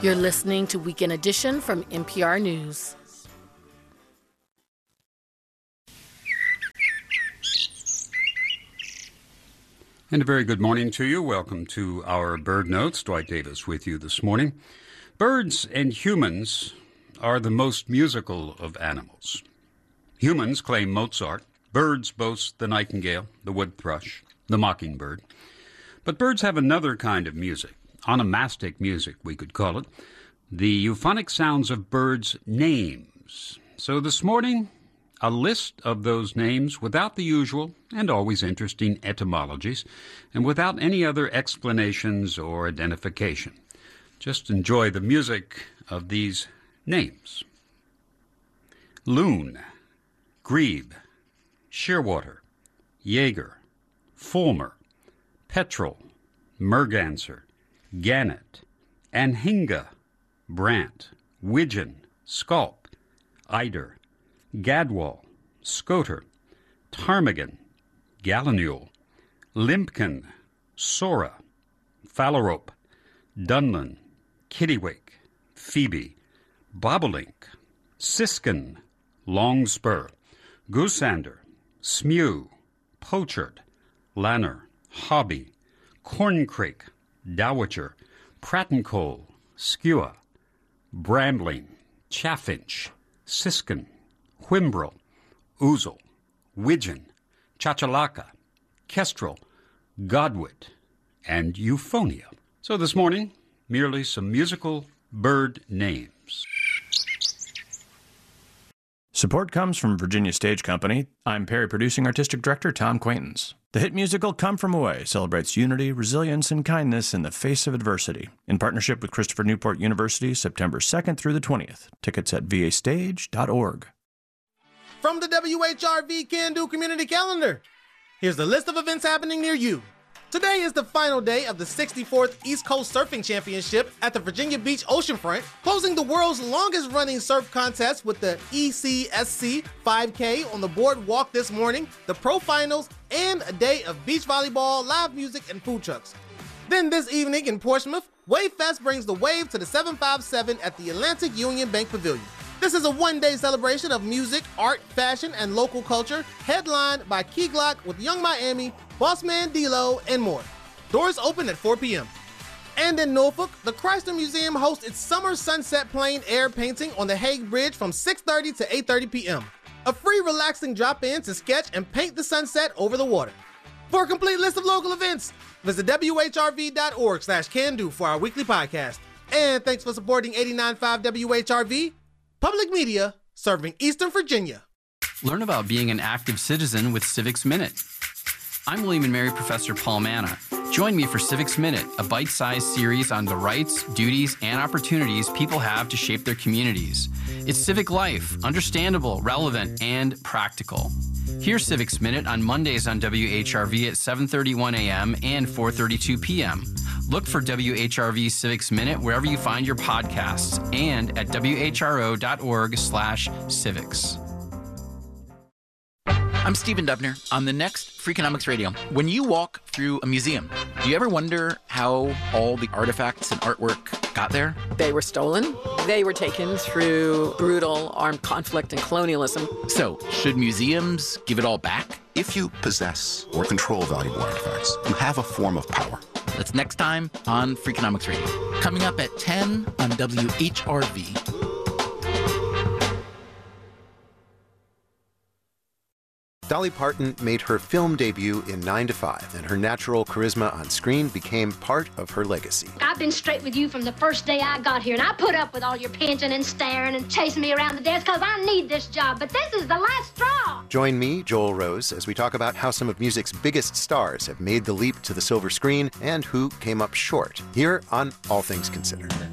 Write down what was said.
You're listening to Weekend Edition from NPR News. And a very good morning to you. Welcome to our Bird Notes. Dwight Davis with you this morning. Birds and humans are the most musical of animals. Humans claim Mozart. Birds boast the nightingale, the wood thrush, the mockingbird. But birds have another kind of music, onomastic music, we could call it, the euphonic sounds of birds' names. So this morning, a list of those names without the usual and always interesting etymologies, and without any other explanations or identification. Just enjoy the music of these names. Loon, grebe, shearwater, jaeger, fulmar, petrel, merganser, gannet, anhinga, brant, widgeon, scaup, eider, gadwall, scoter, ptarmigan, gallinule, limpkin, sora, phalarope, dunlin, kittiwake, phoebe, bobolink, siskin, longspur, goosander, smew, pochard, lanner, hobby, corncrake, dowitcher, prattencoal, skua, brambling, chaffinch, siskin, whimbrel, ouzel, widgeon, chachalaca, kestrel, godwit, and euphonia. So this morning, merely some musical bird names. Support comes from Virginia Stage Company. I'm Perry Producing Artistic Director Tom Quaintance. The hit musical Come From Away celebrates unity, resilience, and kindness in the face of adversity. In partnership with Christopher Newport University, September 2nd through the 20th. Tickets at vastage.org. From the WHRV Can Do Community Calendar, here's the list of events happening near you. Today is the final day of the 64th East Coast Surfing Championship at the Virginia Beach Oceanfront, closing the world's longest-running surf contest with the ECSC 5K on the boardwalk this morning, the pro finals, and a day of beach volleyball, live music, and food trucks. Then this evening in Portsmouth, Wave Fest brings the wave to the 757 at the Atlantic Union Bank Pavilion. This is a one-day celebration of music, art, fashion, and local culture, headlined by Key Glock with Young Miami, Bossman D-Lo, and more. Doors open at 4 p.m. And in Norfolk, the Chrysler Museum hosts its Summer Sunset Plein Air painting on the Hague Bridge from 6:30 to 8:30 p.m. A free, relaxing drop-in to sketch and paint the sunset over the water. For a complete list of local events, visit WHRV.org/can-do for our weekly podcast. And thanks for supporting 89.5 WHRV, public media serving Eastern Virginia. Learn about being an active citizen with Civics Minute. I'm William and Mary Professor Paul Manna. Join me for Civics Minute, a bite-sized series on the rights, duties, and opportunities people have to shape their communities. It's civic life, understandable, relevant, and practical. Hear Civics Minute on Mondays on WHRV at 7:31 a.m. and 4:32 p.m. Look for WHRV Civics Minute wherever you find your podcasts and at whro.org/civics. I'm Stephen Dubner on the next Freakonomics Radio. When you walk through a museum, do you ever wonder how all the artifacts and artwork got there? They were stolen. They were taken through brutal armed conflict and colonialism. So, should museums give it all back? If you possess or control valuable artifacts, you have a form of power. That's next time on Freakonomics Radio. Coming up at 10 on WHRV. Dolly Parton made her film debut in 9 to 5, and her natural charisma on screen became part of her legacy. I've been straight with you from the first day I got here, and I put up with all your pinching and staring and chasing me around the desk because I need this job, but this is the last straw. Join me, Joel Rose, as we talk about how some of music's biggest stars have made the leap to the silver screen and who came up short, here on All Things Considered.